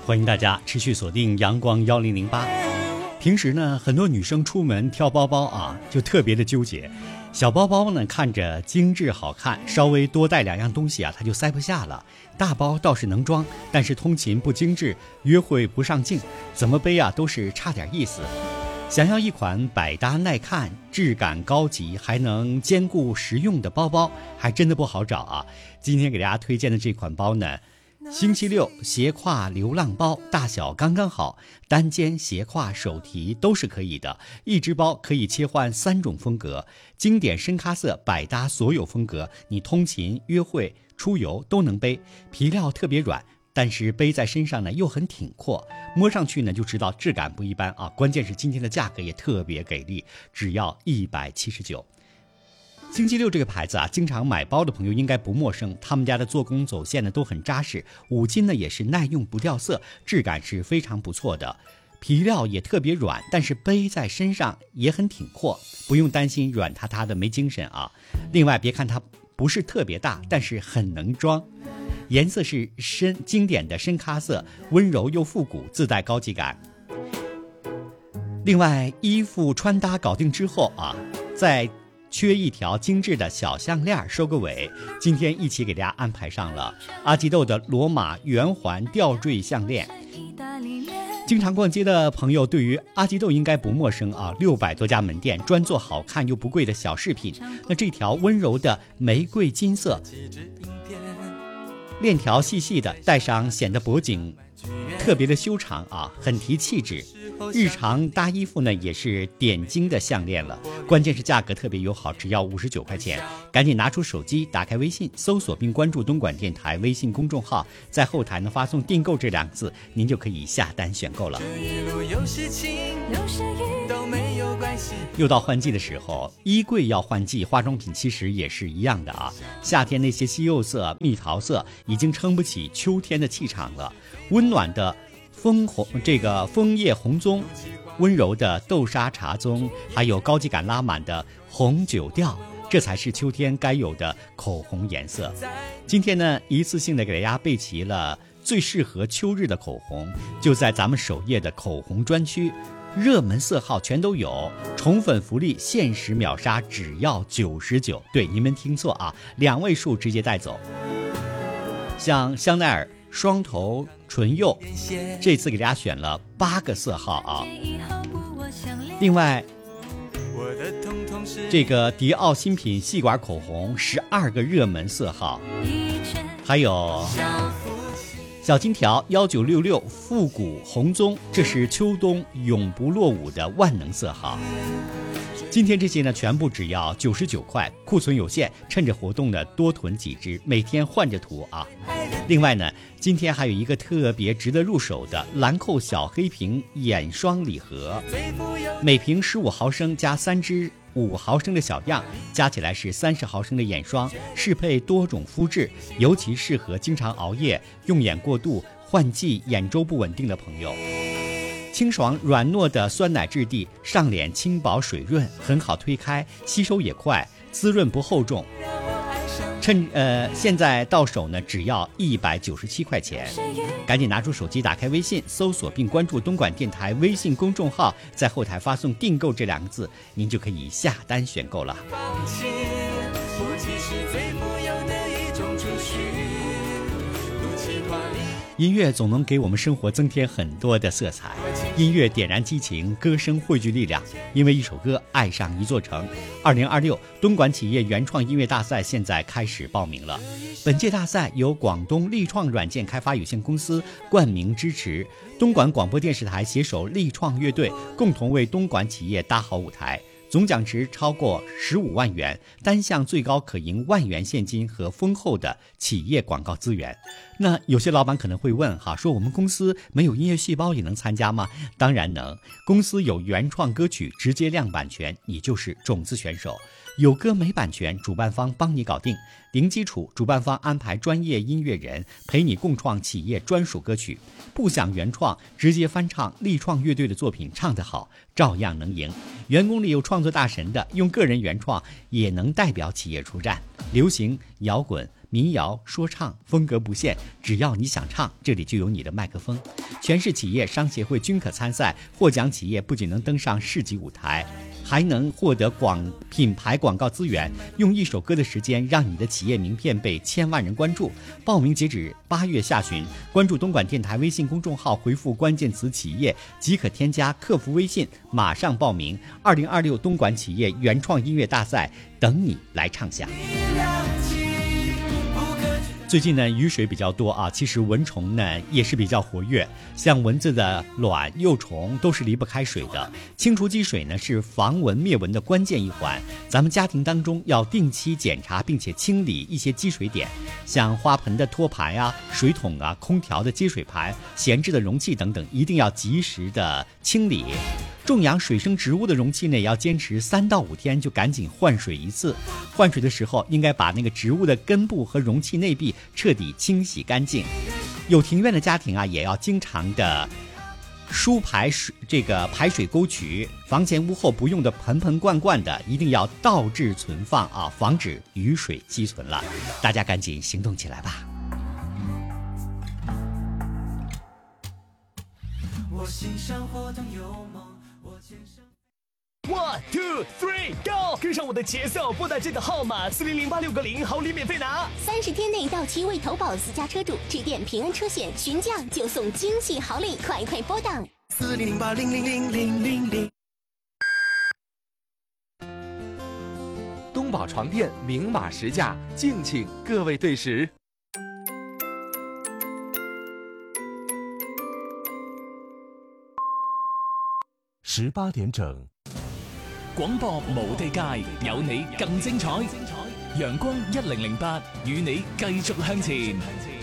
欢迎大家持续锁定阳光1008。平时呢，很多女生出门挑包包啊，就特别的纠结。小包包呢，看着精致好看，稍微多带2样东西啊，它就塞不下了。大包倒是能装，但是通勤不精致，约会不上镜，怎么背啊都是差点意思。想要一款百搭耐看、质感高级，还能兼顾实用的包包，还真的不好找啊。今天给大家推荐的这款包呢，星期六斜挎流浪包，大小刚刚好，单肩、斜挎、手提都是可以的。一只包可以切换3种风格，经典深咖色，百搭所有风格，你通勤、约会、出游都能背。皮料特别软，但是背在身上呢又很挺阔，摸上去呢就知道质感不一般啊。关键是今天的价格也特别给力，只要179。星期六这个牌子啊，经常买包的朋友应该不陌生，他们家的做工走线呢都很扎实，五金呢也是耐用不掉色，质感是非常不错的，皮料也特别软，但是背在身上也很挺阔，不用担心软塌塌的没精神啊。另外别看它不是特别大，但是很能装，颜色是经典的深咖色，温柔又复古，自带高级感。另外衣服穿搭搞定之后啊，再缺一条精致的小项链收个尾，今天一起给大家安排上了阿吉豆的罗马圆环吊坠项链。经常逛街的朋友对于阿吉豆应该不陌生啊，600多家门店专做好看又不贵的小饰品。那这条温柔的玫瑰金色链条细细的，戴上显得脖颈特别的修长啊，很提气质。日常搭衣服呢也是点睛的项链了，关键是价格特别友好，只要59块钱。赶紧拿出手机，打开微信，搜索并关注东莞电台微信公众号，在后台呢发送订购这2个字，您就可以下单选购了。又到换季的时候，衣柜要换季，化妆品其实也是一样的啊。夏天那些西柚色、蜜桃色已经撑不起秋天的气场了，温暖的枫叶红棕，温柔的豆沙茶棕，还有高级感拉满的红酒调，这才是秋天该有的口红颜色。今天呢，一次性的给大家备齐了最适合秋日的口红，就在咱们首页的口红专区，热门色号全都有，宠粉福利限时秒杀，只要99。对，你们听错啊，2位数直接带走。像香奈儿双头唇釉，这次给大家选了8个色号啊。另外这个迪奥新品细管口红12个热门色号，还有小金条1966复古红棕，这是秋冬永不落伍的万能色号。今天这些呢全部只要99块，库存有限，趁着活动呢多囤几支，每天换着涂啊。另外呢，今天还有一个特别值得入手的兰蔻小黑瓶眼霜礼盒，每瓶15毫升加3支5毫升的小样，加起来是30毫升的眼霜，适配多种肤质，尤其适合经常熬夜、用眼过度、换季眼周不稳定的朋友。清爽软糯的酸奶质地，上脸轻薄水润，很好推开，吸收也快，滋润不厚重。现在到手呢只要197块钱，赶紧拿出手机，打开微信，搜索并关注东莞电台微信公众号，在后台发送订购这2个字，您就可以下单选购了。音乐总能给我们生活增添很多的色彩，音乐点燃激情，歌声汇聚力量，因为一首歌爱上一座城。2026东莞企业原创音乐大赛现在开始报名了，本届大赛由广东力创软件开发有限公司冠名支持，东莞广播电视台携手力创乐队共同为东莞企业搭好舞台，总奖值超过15万元，单项最高可赢1万元现金和丰厚的企业广告资源。那有些老板可能会问哈，说我们公司没有音乐细胞也能参加吗？当然能，公司有原创歌曲直接亮版权，你就是种子选手。有歌没版权，主办方帮你搞定，零基础，主办方安排专业音乐人陪你共创企业专属歌曲。不想原创，直接翻唱力创乐队的作品，唱得好照样能赢。员工里有创作大神的，用个人原创也能代表企业出战。流行、摇滚、 民谣、说唱，风格不限，只要你想唱，这里就有你的麦克风。全市企业商协会均可参赛，获奖企业不仅能登上市级舞台，还能获得品牌广告资源，用一首歌的时间让你的企业名片被千万人关注。报名截止8月下旬，关注东莞电台微信公众号，回复关键词企业即可添加客服微信，马上报名。2026东莞企业原创音乐大赛等你来唱响。最近呢，雨水比较多啊，其实蚊虫呢也是比较活跃，像蚊子的卵、幼虫都是离不开水的。清除积水呢是防蚊灭蚊的关键一环，咱们家庭当中要定期检查并且清理一些积水点，像花盆的托盘啊、水桶啊、空调的接水盘、闲置的容器等等，一定要及时的清理。种养水生植物的容器呢，也要坚持3到5天就赶紧换水一次。换水的时候，应该把那个植物的根部和容器内壁彻底清洗干净。有庭院的家庭啊，也要经常的疏排水，排水沟渠。房前屋后不用的盆盆罐罐的，一定要倒置存放啊，防止雨水积存了。大家赶紧行动起来吧！我心上活动有梦。 1 2 3 go， 跟上我的节奏，拨打这个号码4008660，好礼免费拿。 30天内到期未投保私家车主，致电平安车险询价就送惊喜好礼，快拨打 4008000000。 东宝床垫明码实价，敬请各位对时。 18點整， 廣播無地界，有你更精彩。陽光1008，與你繼續向前。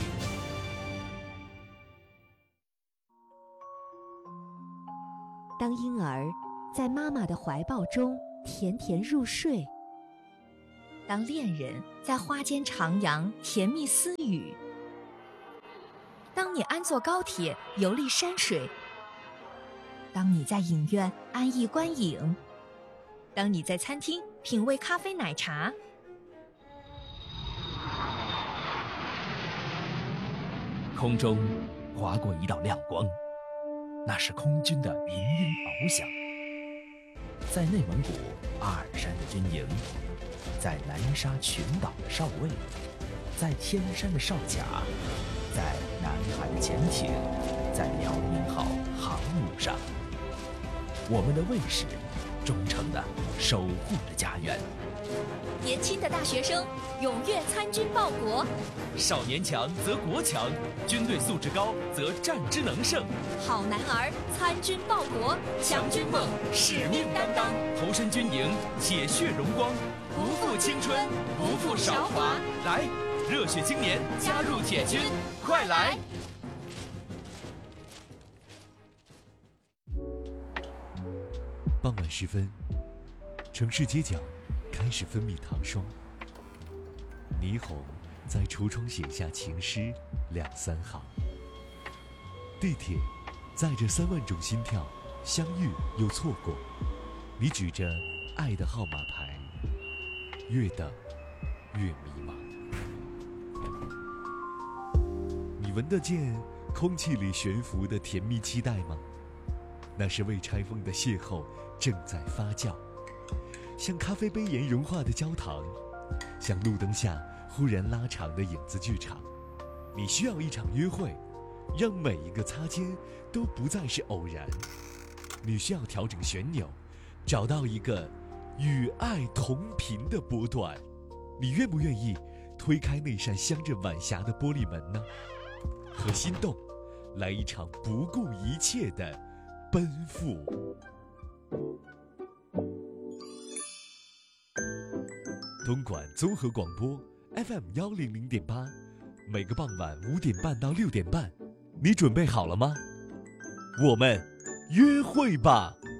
當嬰兒在媽媽的懷抱中甜甜入睡，當戀人在花間徜徉甜蜜私語，當你安坐高鐵遊歷山水，當你在影院安逸觀影，當你在餐廳品味咖啡奶茶， 空中劃過一道亮光，那是空軍的雲鷹翱翔。在內蒙古阿爾山的軍營，在南沙群島的哨位，在天山的哨卡，在南海的潛艇，在遼寧號航母上，我們的衛士忠誠地守護着家園。 年輕的大學生踴躍參軍報國， 少年強則國強，軍隊素質高則戰之能勝。 好男兒參軍報國，強軍夢，使命擔當， 投身軍營，鐵血榮光， 不負青春，不負韶華。 來，熱血青年加入鐵軍，快來！ 傍晚時分，城市街角開始分泌糖霜，霓虹在櫥窗寫下情詩2、3行。地鐵載着3萬種心跳，相遇又錯過。你舉着愛的號碼牌，越等越迷茫。你聞得見空氣裡懸浮的甜蜜期待嗎？那是未拆封的邂逅正在發酵，像咖啡杯沿融化的焦糖，像路燈下忽然拉長的影子劇場。你需要一場約會，讓每一個擦肩都不再是偶然。你需要調整旋鈕，找到一個與愛同頻的波段。你願不願意推開那扇鑲着晚霞的玻璃門呢？和心動來一場不顧一切的奔赴。東莞綜合廣播 FM100.8，每個傍晚5點半到6點半，你準備好了嗎？我們約會吧。